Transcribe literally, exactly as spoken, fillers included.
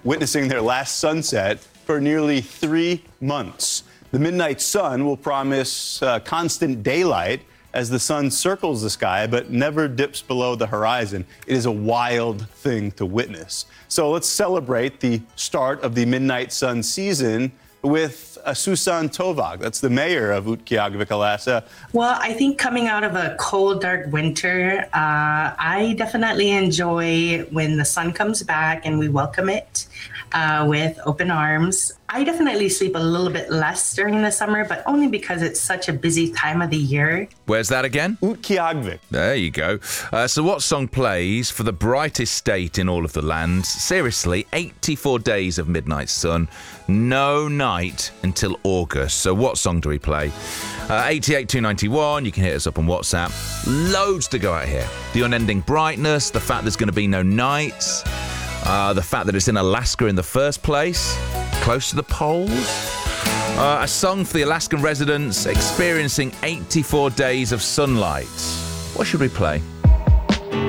witnessing their last sunset for nearly three months. The midnight sun will promise uh, constant daylight as the sun circles the sky but never dips below the horizon. It is a wild thing to witness. So let's celebrate the start of the midnight sun season with uh, Susan Tovag. That's the mayor of Utqiagvik-Alasa. Well, I think coming out of a cold, dark winter, uh, I definitely enjoy when the sun comes back and we welcome it uh, with open arms. I definitely sleep a little bit less during the summer, but only because it's such a busy time of the year. Where's that again? Utqiagvik. There you go. Uh, so what song plays for the brightest state in all of the land? Seriously, eighty-four days of midnight sun, no night until August. So what song do we play? Uh, eighty-eight two ninety-one, you can hit us up on WhatsApp. Loads to go out here. The unending brightness, the fact there's going to be no nights, uh, the fact that it's in Alaska in the first place, close to the poles. Uh, a song for the Alaskan residents experiencing eighty-four days of sunlight. What should we play?